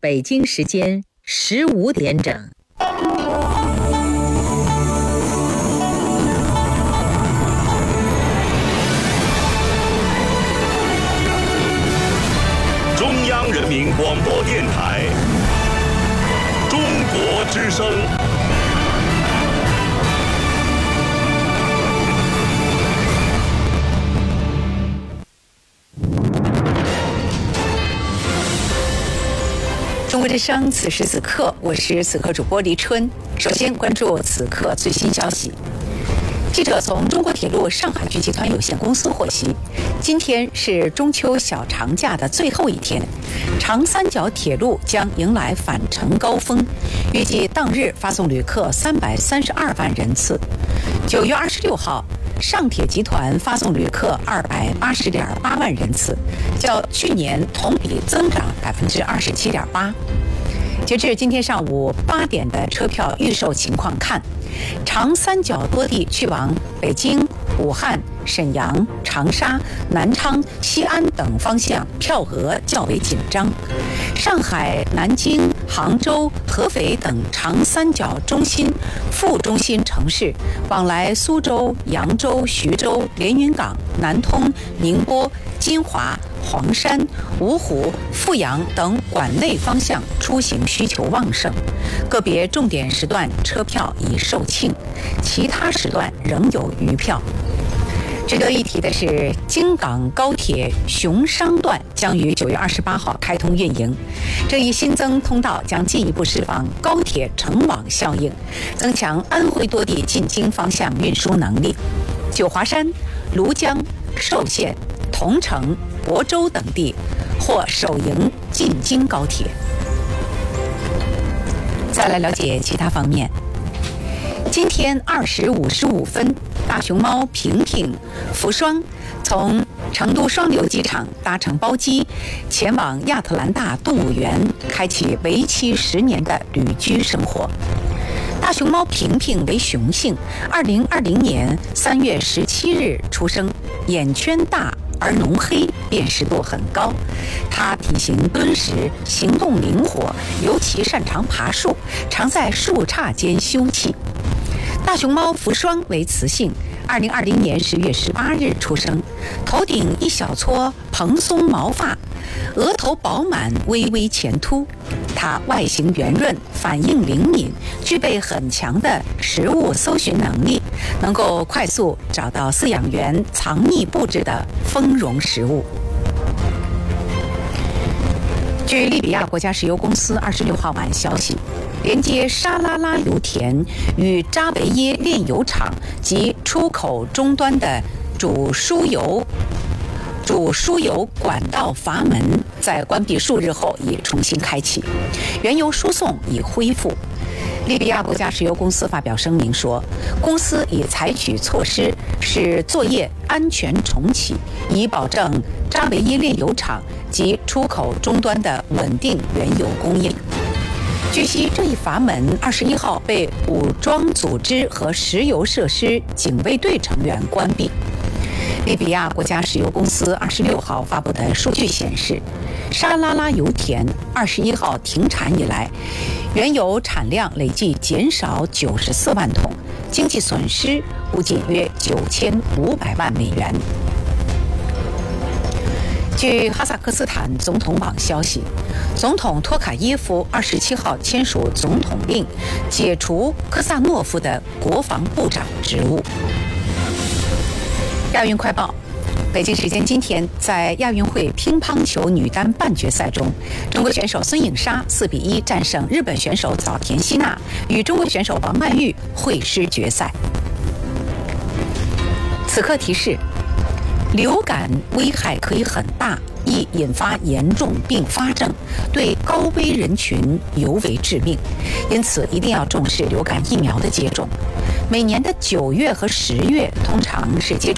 北京时间15点整。 中央人民广播电台中国之声。 中国之声，此时此刻，我是此刻主播黎春。首先关注此刻最新消息。记者从中国铁路上海局集团有限公司获悉，今天是中秋小长假的最后一天，长三角铁路将迎来返程高峰，预计当日发送旅客332万人次。9月26号，上铁集团发送旅客280.8万人次，较去年同比增长27.8%。截至今天上午8点的车票预售情况看，长三角多地去往北京、武汉、沈阳、长沙、南昌、西安等方向票额较为紧张。上海、南京、杭州、合肥等长三角中心、副中心城市往来苏州、扬州、徐州、连云港、南通、宁波、金华、黄山、芜湖、阜阳等管内方向出行需求旺盛，个别重点时段车票已售罄，其他时段仍有余票。值得一提的是，京港高铁熊商段将于9月28号开通运营，这一新增通道将进一步释放高铁城网效应，增强安徽多地进京方向运输能力。九华山、庐江、寿县、桐城、亳州等地或首迎进京高铁。再来了解其他方面。今天2时55分，大熊猫平平、福双从成都双流机场搭乘包机前往亚特兰大动物园，开启为期10年的旅居生活。大熊猫平平为雄性，2020年3月17日出生，眼圈大而浓黑，辨识度很高。它体型敦实，行动灵活，尤其擅长爬树，常在树杈间休憩。大熊猫福双为雌性，2020年10月18日出生，头顶一小撮蓬松毛发，额头饱满，微微前凸。它外形圆润，反应灵敏，具备很强的食物搜寻能力，能够快速找到饲养员藏匿布置的丰容食物。据利比亚国家石油公司26号晚消息，连接沙拉拉油田与扎维耶炼油厂及出口终端的主输油管道阀门在关闭数日后已重新开启，原油输送已恢复。利比亚国家石油公司发表声明说，公司已采取措施使作业安全重启，以保证扎维耶炼油厂及出口终端的稳定原油供应。据悉，这一阀门21号被武装组织和石油设施警卫队成员关闭。利比亚国家石油公司26号发布的数据显示，沙拉拉油田21号停产以来，原油产量累计减少94万桶，经济损失估计约9500万美元。据哈萨克斯坦总统网消息，总统托卡耶夫27号签署总统令，解除科萨诺夫的国防部长职务。亚运快报：北京时间今天，在亚运会乒乓球女单半决赛中，中国选手孙颖莎4比1战胜日本选手早田希娜，与中国选手王曼玉会师决赛。此刻提示：流感危害可以很大，易引发严重并发症，对高危人群尤为致命，因此一定要重视流感疫苗的接种。每年的9月和10月通常是接种